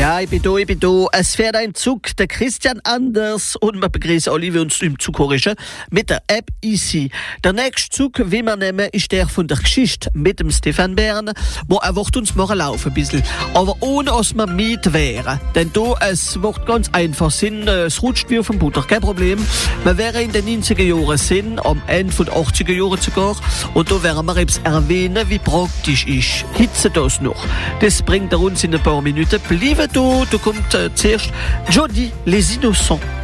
Ja, ich bin da. Es fährt ein Zug, der Christian Anders, und wir begrüßen alle, die uns im Zug hören, mit der App Easy. Der nächste Zug, wie wir nehmen, ist der von der Geschichte mit dem Stefan Bern, wo er wird uns morgen laufen ein bisschen. Aber ohne, dass wir mit wären. Denn da, es wird ganz einfach sein, es rutscht wie auf dem Butter, kein Problem. Wir wären in den 90er Jahren sind, am Ende von den 80er Jahren sogar, und da werden wir jetzt erwähnen, wie praktisch ist. Hitze das noch. Das bringt er uns in ein paar Minuten. Bleiben da kommt zuerst Jody, les Innocents.